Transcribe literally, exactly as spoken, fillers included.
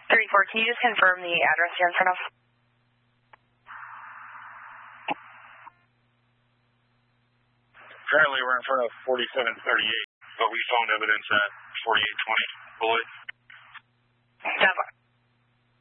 three four, can you just confirm the address you're in front of? Currently, we're in front of forty-seven thirty-eight, but we found evidence at forty-eight twenty Bullet. ten four.